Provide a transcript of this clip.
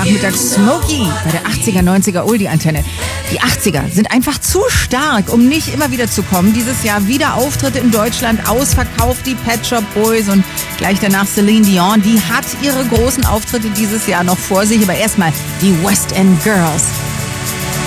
Nachmittag Smokey bei der 80er, 90er Oldie-Antenne. Die 80er sind einfach zu stark, um nicht immer wieder zu kommen. Dieses Jahr wieder Auftritte in Deutschland, ausverkauft, die Pet Shop Boys und gleich danach Celine Dion. Die hat ihre großen Auftritte dieses Jahr noch vor sich, aber erstmal die West End Girls.